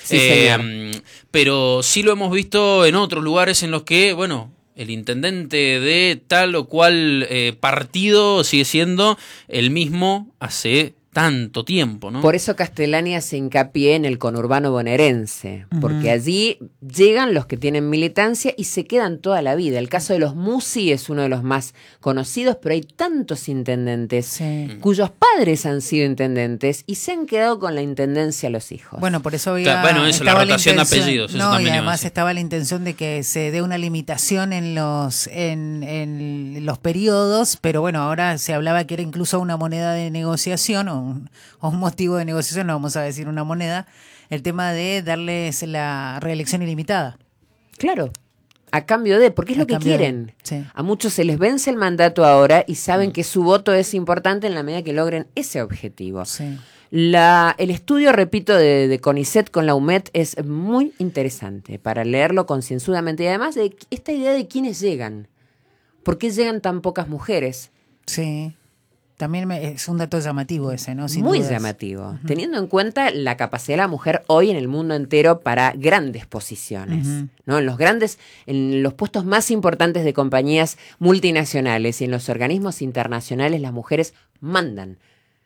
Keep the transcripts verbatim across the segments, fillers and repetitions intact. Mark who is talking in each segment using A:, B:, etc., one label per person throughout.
A: Sí, eh, pero sí lo hemos visto en otros lugares en los que, bueno, el intendente de tal o cual eh, partido sigue siendo el mismo hace tanto tiempo, ¿no?
B: Por eso Castellani hace hincapié en el conurbano bonaerense, uh-huh. porque allí llegan los que tienen militancia y se quedan toda la vida. El caso de los Musi es uno de los más conocidos, pero hay tantos intendentes sí. cuyos padres han sido intendentes y se han quedado con la intendencia los hijos.
C: Bueno, por eso había...
A: Bueno, eso, la rotación de apellidos.
C: No, eso y además estaba la intención de que se dé una limitación en los, en, en los periodos, pero bueno, ahora se hablaba que era incluso una moneda de negociación o Un, o un motivo de negociación, no vamos a decir una moneda, el tema de darles la reelección ilimitada.
B: Claro, a cambio de, porque es a lo que quieren. De, sí. A muchos se les vence el mandato ahora y saben mm. que su voto es importante en la medida que logren ese objetivo. Sí. La, el estudio, repito, de, de CONICET con la U M E D es muy interesante para leerlo concienzudamente y además de esta idea de quiénes llegan. ¿Por qué llegan tan pocas mujeres?
C: Sí. También me, es un dato llamativo ese, ¿no? Sin
B: Muy
C: dudas.
B: llamativo, uh-huh. teniendo en cuenta la capacidad de la mujer hoy en el mundo entero para grandes posiciones, uh-huh. ¿no? En los grandes, en los puestos más importantes de compañías multinacionales y en los organismos internacionales las mujeres mandan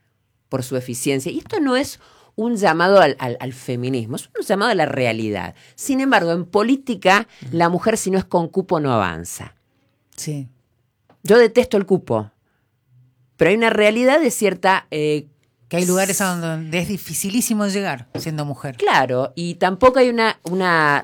B: por su eficiencia. Y esto no es un llamado al, al, al feminismo, es un llamado a la realidad. Sin embargo, en política, uh-huh. la mujer si no es con cupo no avanza.
C: Sí.
B: Yo detesto el cupo. Pero hay una realidad de cierta... Eh,
C: que hay lugares a donde es dificilísimo llegar siendo mujer.
B: Claro, y tampoco hay una... una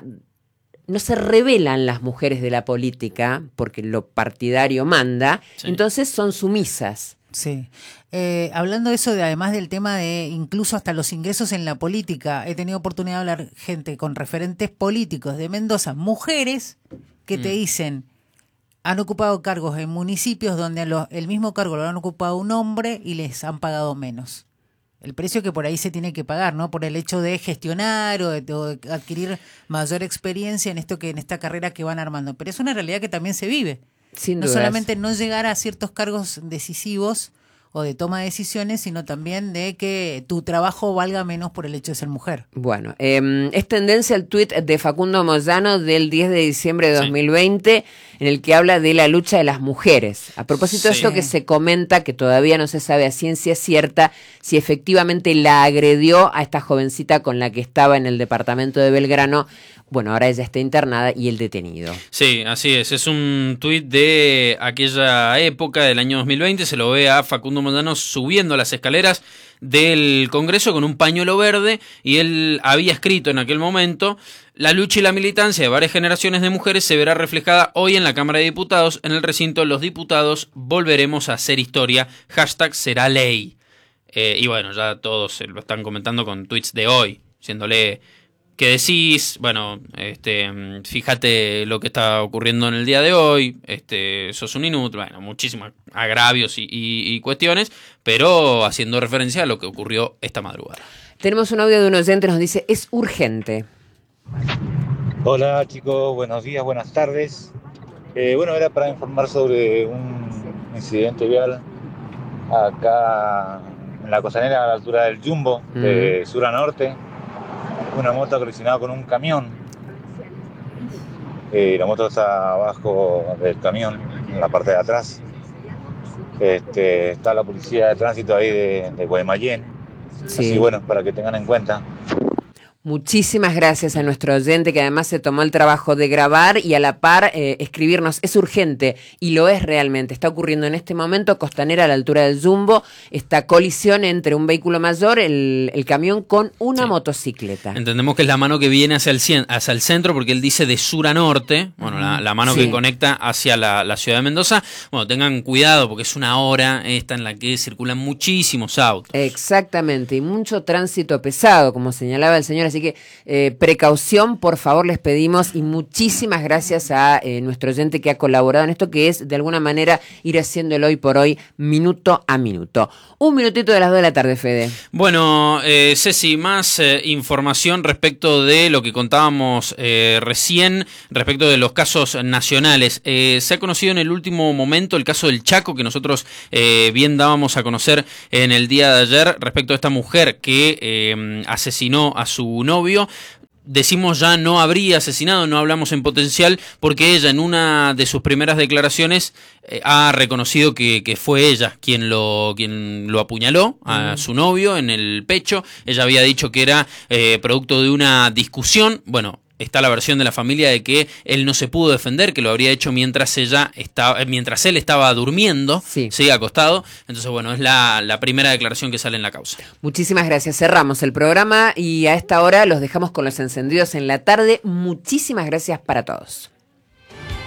B: no se rebelan las mujeres de la política, porque lo partidario manda, sí. entonces son sumisas.
C: Sí. Eh, hablando de eso, de, además del tema de incluso hasta los ingresos en la política, he tenido oportunidad de hablar gente con referentes políticos de Mendoza, mujeres que mm. te dicen... han ocupado cargos en municipios donde lo, el mismo cargo lo han ocupado un hombre y les han pagado menos. El precio que por ahí se tiene que pagar, ¿no? Por el hecho de gestionar o de, o de adquirir mayor experiencia en esto que en esta carrera que van armando. Pero es una realidad que también se vive.
B: Sin
C: no
B: dudas.
C: Solamente no llegar a ciertos cargos decisivos o de toma de decisiones, sino también de que tu trabajo valga menos por el hecho de ser mujer.
B: Bueno, eh, es tendencia el tuit de Facundo Moyano del diez de diciembre de dos mil veinte, sí. en el que habla de la lucha de las mujeres. A propósito sí. de esto que se comenta, que todavía no se sabe a ciencia cierta si efectivamente la agredió a esta jovencita con la que estaba en el departamento de Belgrano. Bueno, ahora ella está internada y el detenido.
A: Sí, así es. Es un tuit de aquella época, del año dos mil veinte. Se lo ve a Facundo Moyano subiendo las escaleras del Congreso con un pañuelo verde y él había escrito en aquel momento: la lucha y la militancia de varias generaciones de mujeres se verá reflejada hoy en la Cámara de Diputados. En el recinto de los diputados volveremos a hacer historia. Hashtag será ley. Eh, y bueno, ya todos lo están comentando con tweets de hoy, diciéndole... ¿Qué decís? Bueno, este, fíjate lo que está ocurriendo en el día de hoy, este, sos un inútil, bueno, muchísimos agravios y, y, y cuestiones, pero haciendo referencia a lo que ocurrió esta madrugada.
B: Tenemos un audio de un oyente, nos dice, es urgente.
D: Hola chicos, buenos días, buenas tardes. Eh, bueno, era para informar sobre un incidente vial acá en la Costanera, a la altura del Jumbo, mm. de sur a norte. Una moto colisionada con un camión. Eh, la moto está abajo del camión, en la parte de atrás. Este, está la policía de tránsito ahí de, de Guaymallén. Sí. Así bueno, para que tengan en cuenta.
B: Muchísimas gracias a nuestro oyente que además se tomó el trabajo de grabar y a la par eh, escribirnos. Es urgente y lo es realmente. Está ocurriendo en este momento, Costanera a la altura del Jumbo, esta colisión entre un vehículo mayor, el, el camión, con una sí. motocicleta.
A: Entendemos que es la mano que viene hacia el, hacia el centro porque él dice de sur a norte, bueno, la, la mano sí. que conecta hacia la, la ciudad de Mendoza. Bueno, tengan cuidado porque es una hora esta en la que circulan muchísimos autos.
B: Exactamente, y mucho tránsito pesado, como señalaba el señor. Así que eh, precaución, por favor, les pedimos, y muchísimas gracias a eh, nuestro oyente que ha colaborado en esto, que es de alguna manera ir haciendo el hoy por hoy, minuto a minuto. Un minutito de las dos de la tarde, Fede.
A: Bueno, eh, Ceci, más eh, información respecto de lo que contábamos eh, recién, respecto de los casos nacionales. Eh, se ha conocido en el último momento el caso del Chaco, que nosotros eh, bien dábamos a conocer en el día de ayer, respecto a esta mujer que eh, asesinó a su novio. decimos ya no habría asesinado, no hablamos en potencial, porque ella en una de sus primeras declaraciones eh, ha reconocido que, que fue ella quien lo, quien lo apuñaló a mm. su novio en el pecho. Ella había dicho que era eh, producto de una discusión. Bueno, está la versión de la familia de que él no se pudo defender, que lo habría hecho mientras ella estaba, mientras él estaba durmiendo, sí, sí acostado. Entonces, bueno, es la, la primera declaración que sale en la causa.
B: Muchísimas gracias. Cerramos el programa y a esta hora los dejamos con los encendidos en la tarde. Muchísimas gracias para todos.